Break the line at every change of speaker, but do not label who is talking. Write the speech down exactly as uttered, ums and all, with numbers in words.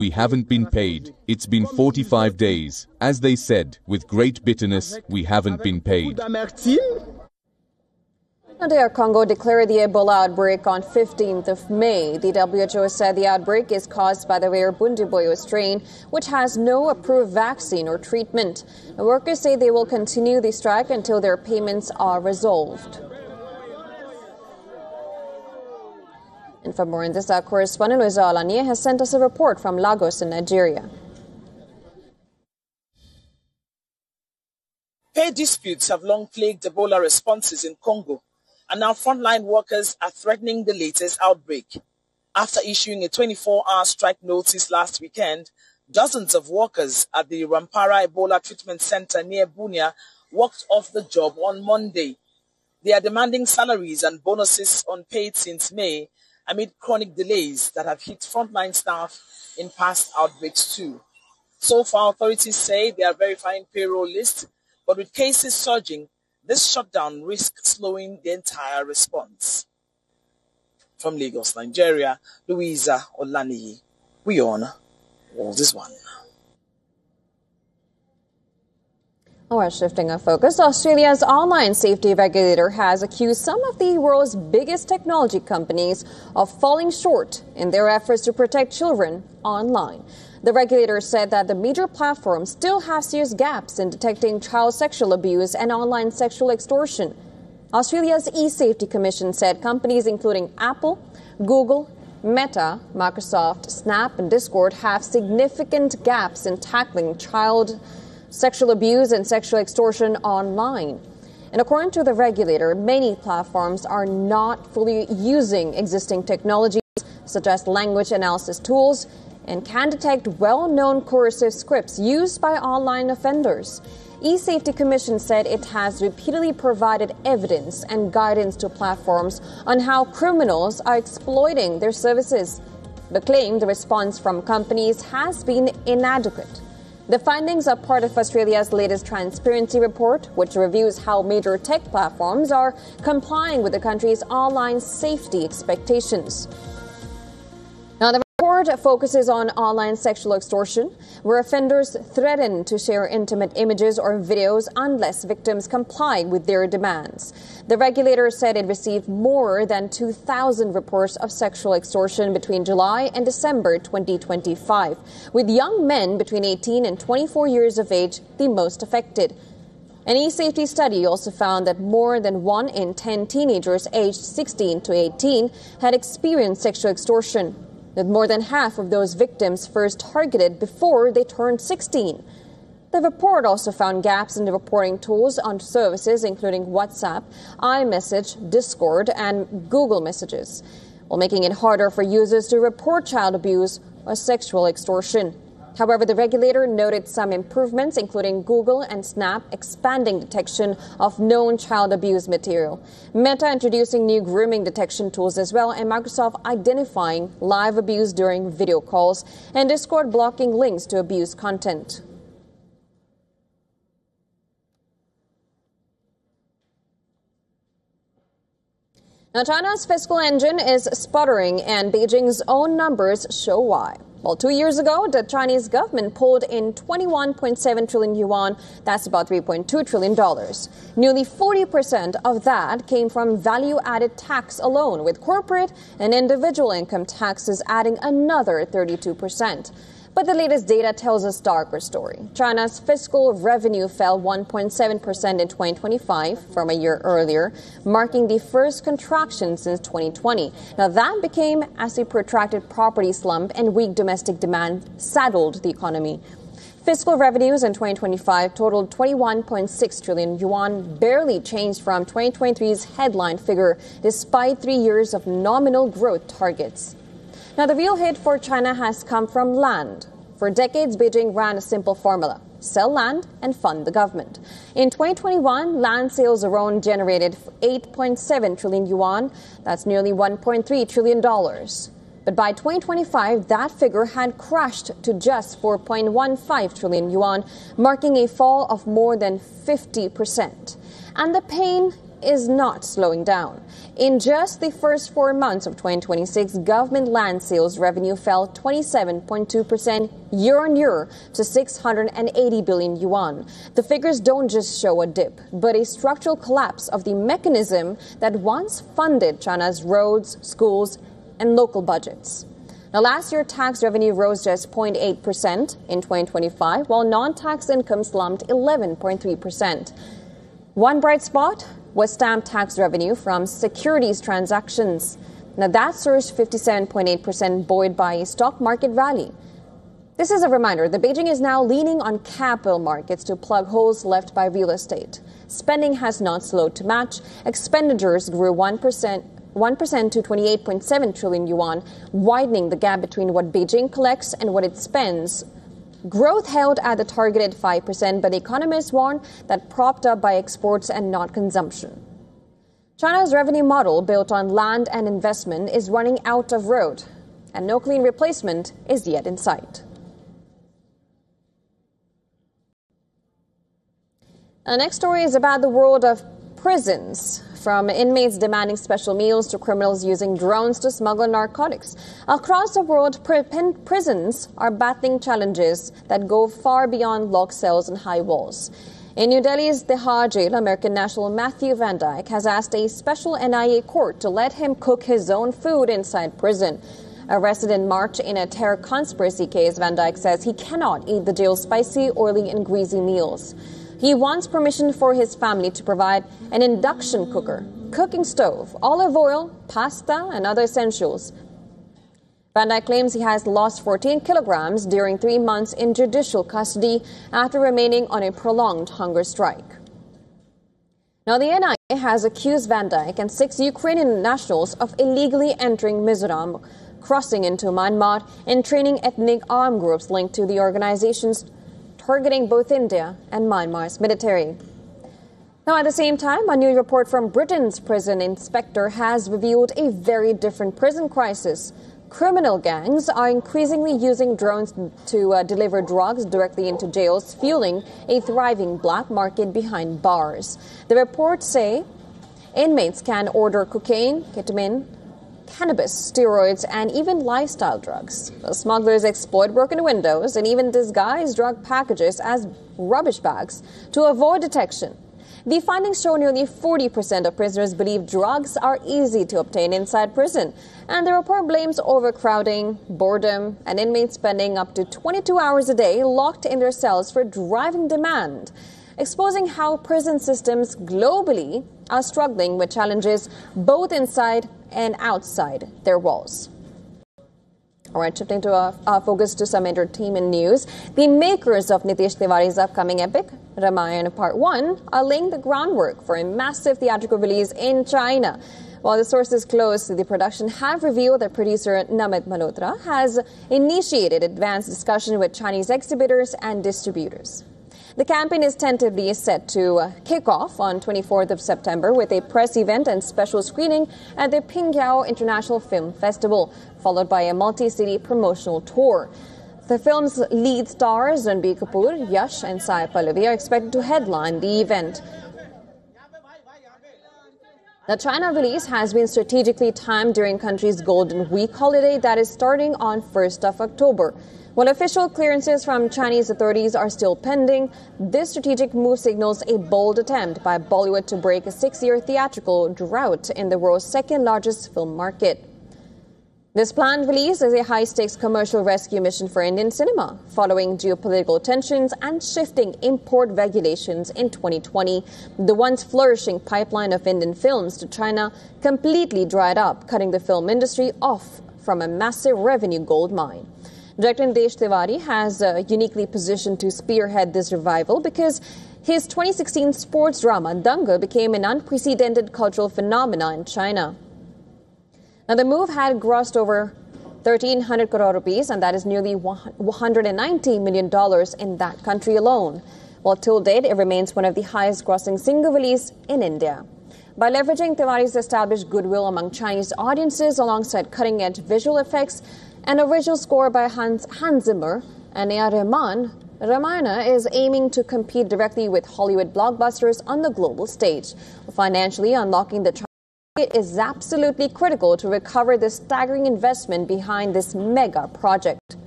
We haven't been paid. It's been forty-five days. As they said, with great bitterness, we haven't been paid.
D R Congo declared the Ebola outbreak on fifteenth of May. The W H O said the outbreak is caused by the rare Bundibugyo strain, which has no approved vaccine or treatment. The workers say they will continue the strike until their payments are resolved. And for more on this, our correspondent Luisa Alanier has sent us a report from Lagos in Nigeria.
Pay disputes have long plagued Ebola responses in Congo, and now frontline workers are threatening the latest outbreak. After issuing a twenty-four hour strike notice last weekend, dozens of workers at the Rampara Ebola Treatment Center near Bunia walked off the job on Monday. They are demanding salaries and bonuses unpaid since May, amid chronic delays that have hit frontline staff in past outbreaks too. So far, authorities say they are verifying payroll lists, but with cases surging, this shutdown risks slowing the entire response. From Lagos, Nigeria, Louisa Olaniyi, we on World is One.
We're shifting our focus. Australia's online safety regulator has accused some of the world's biggest technology companies of falling short in their efforts to protect children online. The regulator said that the major platforms still have serious gaps in detecting child sexual abuse and online sexual extortion. Australia's e-Safety Commission said companies including Apple, Google, Meta, Microsoft, Snap, and Discord have significant gaps in tackling child sexual abuse and sexual extortion online. And according to the regulator, many platforms are not fully using existing technologies such as language analysis tools and can detect well-known coercive scripts used by online offenders. E-Safety Commission said it has repeatedly provided evidence and guidance to platforms on how criminals are exploiting their services, but claimed the response from companies has been inadequate. The findings are part of Australia's latest transparency report, which reviews how major tech platforms are complying with the country's online safety expectations. Now, the report focuses on online sexual extortion, where offenders threaten to share intimate images or videos unless victims comply with their demands. The regulator said it received more than two thousand reports of sexual extortion between July and December twenty twenty-five, with young men between eighteen and twenty-four years of age the most affected. An e-safety study also found that more than one in ten teenagers aged sixteen to eighteen had experienced sexual extortion, with more than half of those victims first targeted before they turned sixteen. The report also found gaps in the reporting tools on services including WhatsApp, iMessage, Discord, and Google Messages, while making it harder for users to report child abuse or sexual extortion. However, the regulator noted some improvements, including Google and Snap expanding detection of known child abuse material, Meta introducing new grooming detection tools as well, and Microsoft identifying live abuse during video calls, and Discord blocking links to abuse content. Now, China's fiscal engine is sputtering, and Beijing's own numbers show why. Well, two years ago, the Chinese government pulled in twenty-one point seven trillion yuan. That's about three point two trillion dollars. Nearly forty percent of that came from value-added tax alone, with corporate and individual income taxes adding another thirty-two percent. But the latest data tells a darker story. China's fiscal revenue fell one point seven percent in twenty twenty-five from a year earlier, marking the first contraction since twenty twenty. Now, that became as the protracted property slump and weak domestic demand saddled the economy. Fiscal revenues in twenty twenty-five totaled twenty-one point six trillion yuan, barely changed from twenty twenty-three's headline figure, despite three years of nominal growth targets. Now, the real hit for China has come from land. For decades, Beijing ran a simple formula: sell land and fund the government. In twenty twenty-one, land sales alone generated eight point seven trillion yuan. That's nearly one point three trillion dollars. But by twenty twenty-five, that figure had crashed to just four point one five trillion yuan, marking a fall of more than fifty percent. And the pain is not slowing down. In just the first four months of twenty twenty-six, government land sales revenue fell twenty-seven point two percent year-on-year to six hundred eighty billion yuan. The figures don't just show a dip, but a structural collapse of the mechanism that once funded China's roads, schools, and local budgets. Now, last year, tax revenue rose just zero point eight percent in twenty twenty-five, while non-tax income slumped eleven point three percent. One bright spot was stamp tax revenue from securities transactions. Now, that surged fifty-seven point eight percent, buoyed by a stock market rally. This is a reminder that Beijing is now leaning on capital markets to plug holes left by real estate. Spending has not slowed to match. Expenditures grew one percent. one percent to twenty-eight point seven trillion yuan, widening the gap between what Beijing collects and what it spends. Growth held at the targeted five percent, but economists warn that propped up by exports and not consumption. China's revenue model, built on land and investment, is running out of road, and no clean replacement is yet in sight. Our next story is about the world of prisons. From inmates demanding special meals to criminals using drones to smuggle narcotics. Across the world, prisons are battling challenges that go far beyond locked cells and high walls. In New Delhi's Tihar jail, American national Matthew Van Dyke has asked a special N I A court to let him cook his own food inside prison. Arrested in March in a terror conspiracy case, Van Dyke says he cannot eat the jail's spicy, oily, and greasy meals. He wants permission for his family to provide an induction cooker, cooking stove, olive oil, pasta, and other essentials. Van Dyke claims he has lost fourteen kilograms during three months in judicial custody after remaining on a prolonged hunger strike. Now, the N I A has accused Van Dyke and six Ukrainian nationals of illegally entering Mizoram, crossing into Myanmar, and training ethnic armed groups linked to the organization's targeting both India and Myanmar's military. Now, at the same time, a new report from Britain's prison inspector has revealed a very different prison crisis. Criminal gangs are increasingly using drones to uh, deliver drugs directly into jails, fueling a thriving black market behind bars. The reports say inmates can order cocaine, ketamine, cannabis, steroids, and even lifestyle drugs. The smugglers exploit broken windows and even disguise drug packages as rubbish bags to avoid detection. The findings show nearly forty percent of prisoners believe drugs are easy to obtain inside prison, and the report blames overcrowding, boredom, and inmates spending up to twenty-two hours a day locked in their cells for driving demand, exposing how prison systems globally are struggling with challenges both inside and outside their walls. All right, shifting to our, our focus to some entertainment news. The makers of Nitish Tiwari's upcoming epic, Ramayana Part one, are laying the groundwork for a massive theatrical release in China. While the sources close to the production have revealed that producer Namit Malhotra has initiated advanced discussion with Chinese exhibitors and distributors. The campaign is tentatively set to kick off on twenty-fourth of September with a press event and special screening at the Qingdao International Film Festival, followed by a multi-city promotional tour. The film's lead stars, Ranbir Kapoor, Yash, and Sai Pallavi, are expected to headline the event. The China release has been strategically timed during country's Golden Week holiday that is starting on first of October. While official clearances from Chinese authorities are still pending, this strategic move signals a bold attempt by Bollywood to break a six-year theatrical drought in the world's second-largest film market. This planned release is a high-stakes commercial rescue mission for Indian cinema, following geopolitical tensions and shifting import regulations in twenty twenty. The once flourishing pipeline of Indian films to China completely dried up, cutting the film industry off from a massive revenue gold mine. Director Nitish Tiwari has uh, uniquely positioned to spearhead this revival because his twenty sixteen sports drama Dangal became an unprecedented cultural phenomenon in China. Now, the move had grossed over thirteen hundred crore rupees, and that is nearly one hundred ninety million dollars in that country alone. While till date, it remains one of the highest grossing single release in India. By leveraging Tiwari's established goodwill among Chinese audiences alongside cutting-edge visual effects and original score by Hans, Hans Zimmer and A R Rahman, Ramayana is aiming to compete directly with Hollywood blockbusters on the global stage. Financially, unlocking the market is absolutely critical to recover the staggering investment behind this mega project.